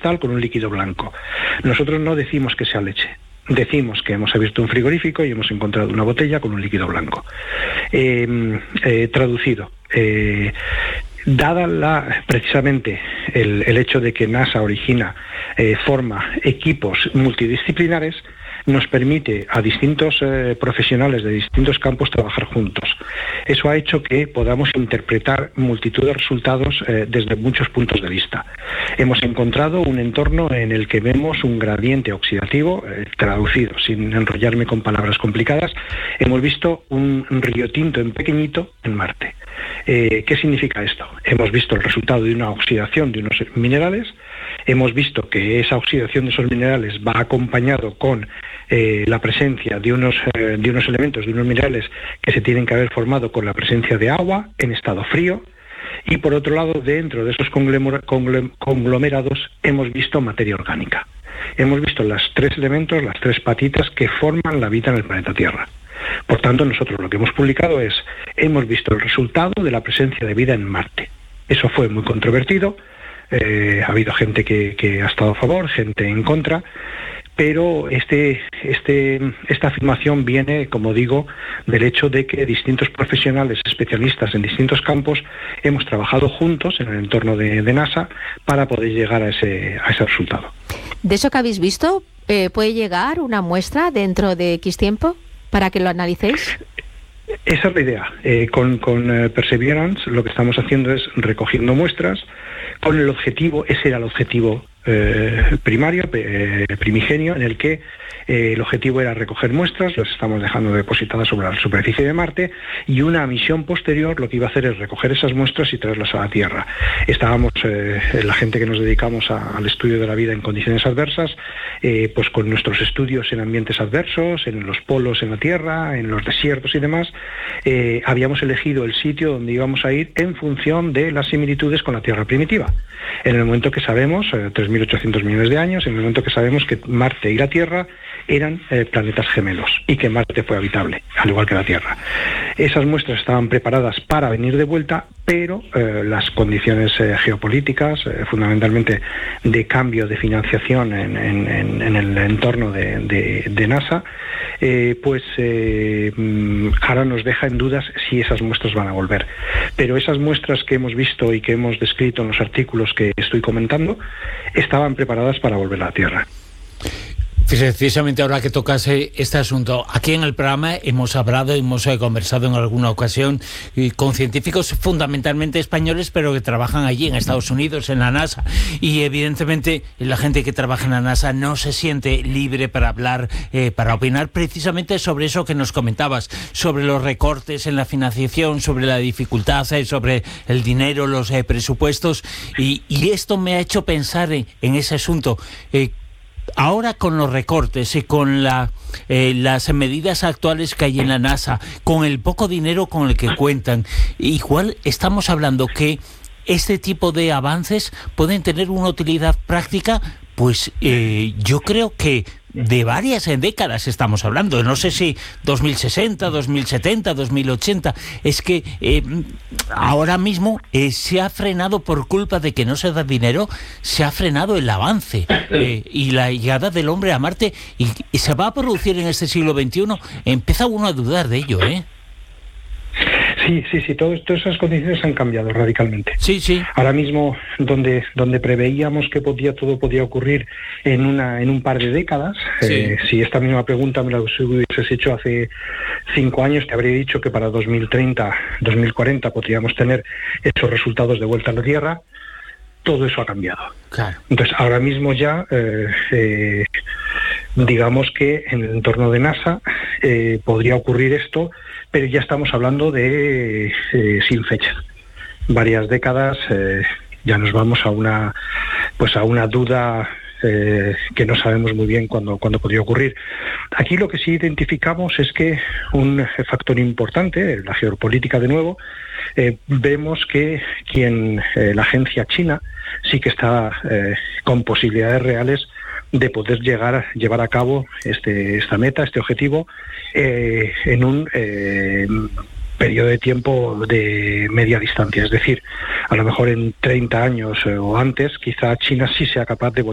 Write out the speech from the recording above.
cristal con un líquido blanco. Nosotros no decimos que sea leche. Decimos que hemos abierto un frigorífico y hemos encontrado una botella con un líquido blanco. Traducido, dada precisamente el hecho de que NASA forma equipos multidisciplinares, nos permite a distintos profesionales de distintos campos trabajar juntos. Eso ha hecho que podamos interpretar multitud de resultados desde muchos puntos de vista. Hemos encontrado un entorno en el que vemos un gradiente oxidativo, traducido, sin enrollarme con palabras complicadas, hemos visto un río tinto en pequeñito en Marte. ¿Qué significa esto? Hemos visto el resultado de una oxidación de unos minerales, hemos visto que esa oxidación de esos minerales va acompañado con la presencia de unos elementos, de unos minerales que se tienen que haber formado con la presencia de agua en estado frío, y por otro lado, dentro de esos conglomerados hemos visto materia orgánica. Hemos visto los tres elementos, las tres patitas que forman la vida en el planeta Tierra. Por tanto, nosotros lo que hemos publicado hemos visto el resultado de la presencia de vida en Marte. Eso fue muy controvertido, ha habido gente que ha estado a favor, gente en contra, pero esta afirmación viene, como digo, del hecho de que distintos profesionales especialistas en distintos campos hemos trabajado juntos en el entorno de NASA para poder llegar a ese resultado. ¿De eso que habéis visto, puede llegar una muestra dentro de X tiempo para que lo analicéis? Esa es la idea. Con Perseverance lo que estamos haciendo es recogiendo muestras con el objetivo, ese era el objetivo primario, primigenio, en el que el objetivo era recoger muestras, las estamos dejando depositadas sobre la superficie de Marte, y una misión posterior lo que iba a hacer es recoger esas muestras y traerlas a la Tierra. Estábamos, la gente que nos dedicamos al estudio de la vida en condiciones adversas, pues con nuestros estudios en ambientes adversos, en los polos en la Tierra, en los desiertos y demás, habíamos elegido el sitio donde íbamos a ir en función de las similitudes con la Tierra primitiva. En el momento que sabemos, 3.800 millones de años, en el momento que sabemos que Marte y la Tierra eran planetas gemelos y que Marte fue habitable, al igual que la Tierra. Esas muestras estaban preparadas para venir de vuelta, pero las condiciones geopolíticas, fundamentalmente de cambio de financiación en el entorno de NASA, ahora nos deja en dudas si esas muestras van a volver. Pero esas muestras que hemos visto y que hemos descrito en los artículos que estoy comentando, estaban preparadas para volver a la Tierra. Precisamente ahora que tocas este asunto, aquí en el programa hemos conversado en alguna ocasión con científicos fundamentalmente españoles, pero que trabajan allí en Estados Unidos, en la NASA, y evidentemente la gente que trabaja en la NASA no se siente libre para hablar, para opinar precisamente sobre eso que nos comentabas, sobre los recortes en la financiación, sobre la dificultad, sobre el dinero, los presupuestos, y esto me ha hecho pensar en ese asunto. Ahora con los recortes y con las medidas actuales que hay en la NASA, con el poco dinero con el que cuentan, igual estamos hablando que este tipo de avances pueden tener una utilidad práctica, pues yo creo que de varias décadas estamos hablando. No sé si 2060, 2070, 2080. Es que ahora mismo se ha frenado por culpa de que no se da dinero, se ha frenado el avance y la llegada del hombre a Marte, y se va a producir en este siglo XXI. Empieza uno a dudar de ello, ¿eh? Sí, todas esas condiciones han cambiado radicalmente. Sí. Ahora mismo, donde preveíamos que todo podía ocurrir en un par de décadas, si esta misma pregunta me la hubieses hecho hace 5 años, te habría dicho que para 2030, 2040 podríamos tener esos resultados de vuelta a la Tierra. Todo eso ha cambiado. Claro. Entonces, ahora mismo ya, digamos que en el entorno de NASA podría ocurrir esto, pero ya estamos hablando de sin fecha. Varias décadas, ya nos vamos a una duda que no sabemos muy bien cuándo podría ocurrir. Aquí lo que sí identificamos es que un factor importante, la geopolítica de nuevo, vemos que la agencia china sí que está con posibilidades reales de poder llevar a cabo esta meta, este objetivo, en un periodo de tiempo de media distancia. Es decir, a lo mejor en 30 años o antes, quizá China sí sea capaz de